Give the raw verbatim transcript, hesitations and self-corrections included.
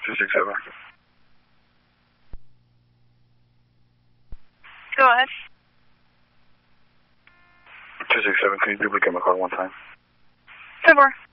two six seven. Go ahead. two six seven, can you duplicate my call one time? ten four.